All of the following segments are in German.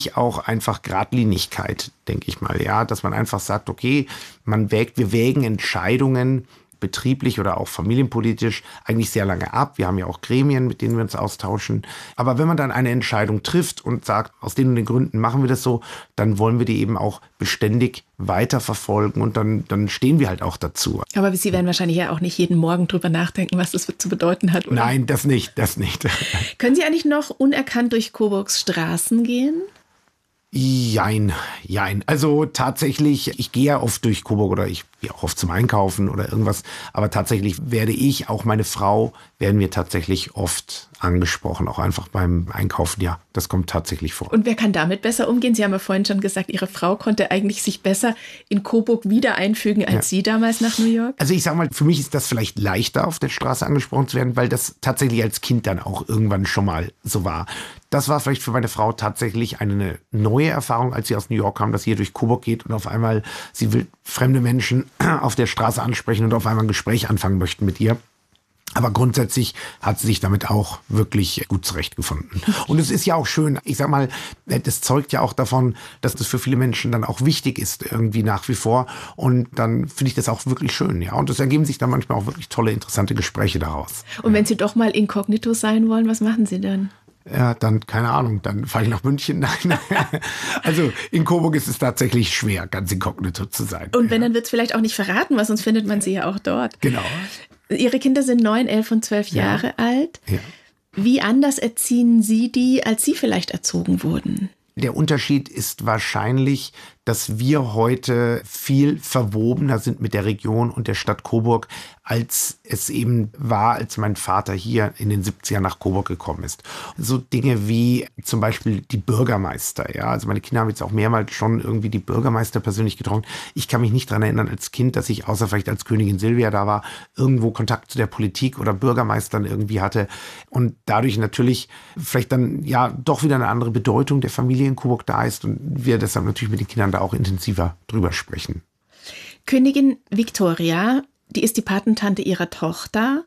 auch einfach Geradlinigkeit, denke ich mal, ja, dass man einfach sagt, okay, wir wägen Entscheidungen betrieblich oder auch familienpolitisch eigentlich sehr lange ab. Wir haben ja auch Gremien, mit denen wir uns austauschen. Aber wenn man dann eine Entscheidung trifft und sagt, aus den und den Gründen machen wir das so, dann wollen wir die eben auch beständig weiterverfolgen und dann stehen wir halt auch dazu. Aber Sie werden wahrscheinlich ja auch nicht jeden Morgen drüber nachdenken, was das zu bedeuten hat, oder? Nein, das nicht. Können Sie eigentlich noch unerkannt durch Coburgs Straßen gehen? Jein. Also tatsächlich, ich gehe ja oft durch Coburg oder ich gehe auch oft zum Einkaufen oder irgendwas. Aber tatsächlich auch meine Frau, werden wir tatsächlich oft angesprochen, auch einfach beim Einkaufen. Ja, das kommt tatsächlich vor. Und wer kann damit besser umgehen? Sie haben ja vorhin schon gesagt, Ihre Frau konnte eigentlich sich besser in Coburg wieder einfügen als Sie damals nach New York. Also ich sag mal, für mich ist das vielleicht leichter, auf der Straße angesprochen zu werden, weil das tatsächlich als Kind dann auch irgendwann schon mal so war. Das war vielleicht für meine Frau tatsächlich eine neue Erfahrung, als sie aus New York kam, dass sie hier durch Coburg geht und auf einmal, sie will fremde Menschen auf der Straße ansprechen und auf einmal ein Gespräch anfangen möchten mit ihr. Aber grundsätzlich hat sie sich damit auch wirklich gut zurechtgefunden. Und es ist ja auch schön, ich sag mal, das zeugt ja auch davon, dass das für viele Menschen dann auch wichtig ist, irgendwie nach wie vor. Und dann finde ich das auch wirklich schön, ja. Und es ergeben sich dann manchmal auch wirklich tolle, interessante Gespräche daraus. Und wenn Sie doch mal inkognito sein wollen, was machen Sie dann? Ja, dann, keine Ahnung, dann fahre ich nach München. Nein. Also in Coburg ist es tatsächlich schwer, ganz inkognito zu sein. Und wenn, dann wird es vielleicht auch nicht verraten, weil sonst findet man sie ja auch dort. Genau. Ihre Kinder sind 9, 11 und 12 Jahre alt. Ja. Wie anders erziehen Sie die, als Sie vielleicht erzogen wurden? Der Unterschied ist wahrscheinlich, dass wir heute viel verwobener sind mit der Region und der Stadt Coburg, als es eben war, als mein Vater hier in den 70ern nach Coburg gekommen ist. So Dinge wie zum Beispiel die Bürgermeister. Ja, also meine Kinder haben jetzt auch mehrmals schon irgendwie die Bürgermeister persönlich getroffen. Ich kann mich nicht daran erinnern als Kind, dass ich, außer vielleicht als Königin Silvia da war, irgendwo Kontakt zu der Politik oder Bürgermeistern irgendwie hatte. Und dadurch natürlich vielleicht dann ja doch wieder eine andere Bedeutung der Familie in Coburg da ist und wir deshalb natürlich mit den Kindern da auch intensiver drüber sprechen. Königin Victoria, die ist die Patentante ihrer Tochter.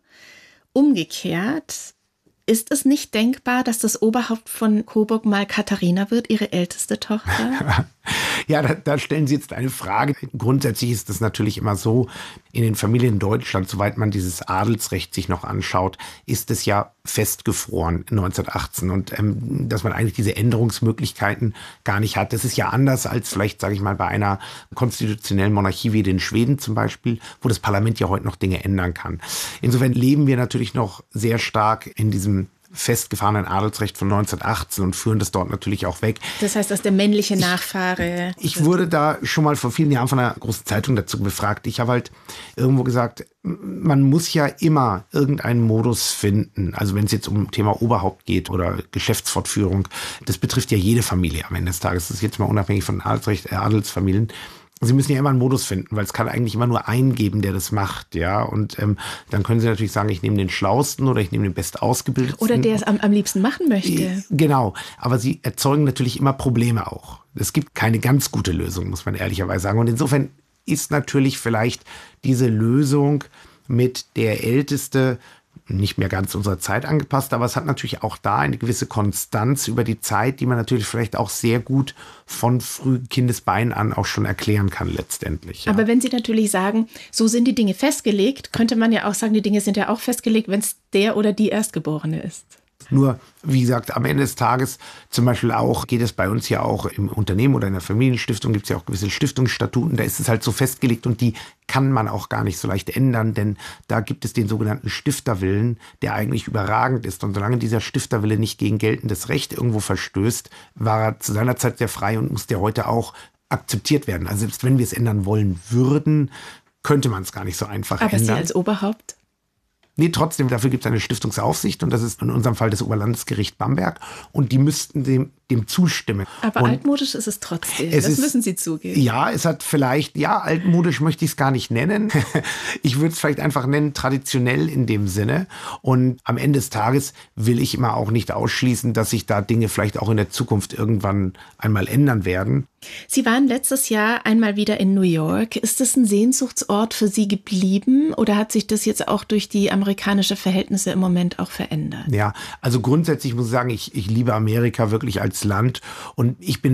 Umgekehrt, ist es nicht denkbar, dass das Oberhaupt von Coburg mal Katharina wird, ihre älteste Tochter? Ja, da stellen Sie jetzt eine Frage. Grundsätzlich ist es natürlich immer so, in den Familien in Deutschland, soweit man dieses Adelsrecht sich noch anschaut, ist es ja festgefroren 1918 und dass man eigentlich diese Änderungsmöglichkeiten gar nicht hat. Das ist ja anders als vielleicht, sage ich mal, bei einer konstitutionellen Monarchie wie in Schweden zum Beispiel, wo das Parlament ja heute noch Dinge ändern kann. Insofern leben wir natürlich noch sehr stark in diesem festgefahrenen Adelsrecht von 1918 und führen das dort natürlich auch weg. Das heißt, dass der männliche Nachfahre... Ich wurde da schon mal vor vielen Jahren von einer großen Zeitung dazu befragt. Ich habe halt irgendwo gesagt, man muss ja immer irgendeinen Modus finden. Also wenn es jetzt um Thema Oberhaupt geht oder Geschäftsfortführung, das betrifft ja jede Familie am Ende des Tages. Das ist jetzt mal unabhängig von Adelsfamilien. Sie müssen ja immer einen Modus finden, weil es kann eigentlich immer nur einen geben, der das macht, ja. Und dann können Sie natürlich sagen, ich nehme den Schlausten oder ich nehme den Bestausgebildetsten. Oder der es am liebsten machen möchte. Genau, aber Sie erzeugen natürlich immer Probleme auch. Es gibt keine ganz gute Lösung, muss man ehrlicherweise sagen. Und insofern ist natürlich vielleicht diese Lösung mit der Älteste nicht mehr ganz unserer Zeit angepasst, aber es hat natürlich auch da eine gewisse Konstanz über die Zeit, die man natürlich vielleicht auch sehr gut von frühen Kindesbeinen an auch schon erklären kann letztendlich. Ja. Aber wenn Sie natürlich sagen, so sind die Dinge festgelegt, könnte man ja auch sagen, die Dinge sind ja auch festgelegt, wenn es der oder die Erstgeborene ist. Nur, wie gesagt, am Ende des Tages zum Beispiel auch, geht es bei uns ja auch im Unternehmen oder in der Familienstiftung, gibt es ja auch gewisse Stiftungsstatuten, da ist es halt so festgelegt und die kann man auch gar nicht so leicht ändern, denn da gibt es den sogenannten Stifterwillen, der eigentlich überragend ist. Und solange dieser Stifterwille nicht gegen geltendes Recht irgendwo verstößt, war er zu seiner Zeit sehr frei und muss der heute auch akzeptiert werden. Also selbst wenn wir es ändern wollen würden, könnte man es gar nicht so einfach ändern. Aber Sie als Oberhaupt? Nee, trotzdem, dafür gibt es eine Stiftungsaufsicht und das ist in unserem Fall das Oberlandesgericht Bamberg und die müssten dem zustimmen. Aber und altmodisch ist es trotzdem, das müssen Sie zugeben. Ja, es hat vielleicht, ja, altmodisch möchte ich es gar nicht nennen. Ich würde es vielleicht einfach nennen, traditionell in dem Sinne. Und am Ende des Tages will ich immer auch nicht ausschließen, dass sich da Dinge vielleicht auch in der Zukunft irgendwann einmal ändern werden. Sie waren letztes Jahr einmal wieder in New York. Ist das ein Sehnsuchtsort für Sie geblieben oder hat sich das jetzt auch durch die amerikanischen Verhältnisse im Moment auch verändert? Ja, also grundsätzlich muss ich sagen, ich liebe Amerika wirklich als als Land. Und ich bin